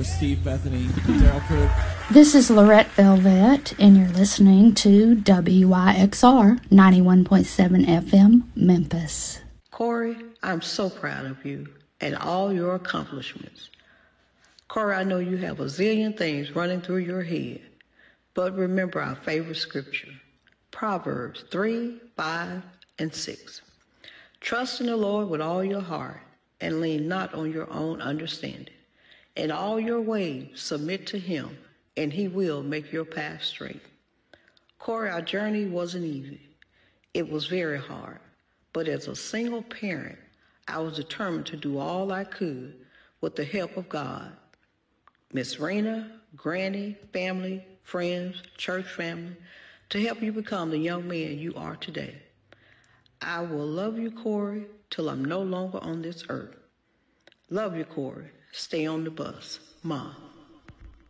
for Steve Bethany, Daryl Pruitt. This is Lorette Velvet, and you're listening to WYXR 91.7 FM, Memphis. Corey, I'm so proud of you and all your accomplishments. Corey, I know you have a zillion things running through your head, but remember our favorite scripture, Proverbs 3, 5, and 6. Trust in the Lord with all your heart and lean not on your own understanding. In all your ways, submit to him, and he will make your path straight. Corey, our journey wasn't easy. It was very hard. But as a single parent, I was determined to do all I could with the help of God. Miss Rena, Granny, family, friends, church family, to help you become the young man you are today. I will love you, Corey, till I'm no longer on this earth. Love you, Corey. Stay on the bus. Mom.